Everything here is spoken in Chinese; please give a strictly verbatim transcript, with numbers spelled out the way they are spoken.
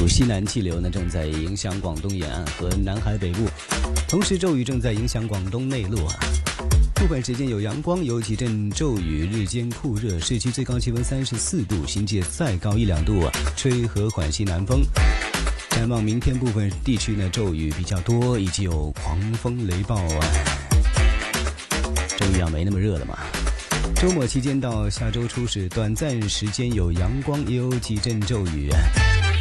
股西南气流呢正在影响广东沿岸和南海北部，同时骤雨正在影响广东内陆啊。部分时间有阳光，有几阵骤雨，日间酷热，市区最高气温三十四度，新界再高一两度啊，吹和缓西南风。展望明天部分地区呢骤雨比较多，以及有狂风雷暴啊，终于要没那么热了嘛。周末期间到下周初是短暂时间有阳光，也有几阵骤雨啊。